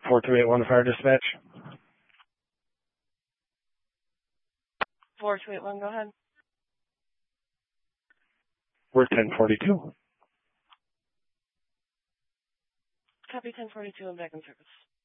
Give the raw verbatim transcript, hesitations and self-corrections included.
four two eight one Fire Dispatch. four two eight one, go ahead. We're ten forty-two. Copy ten forty-two and back in service.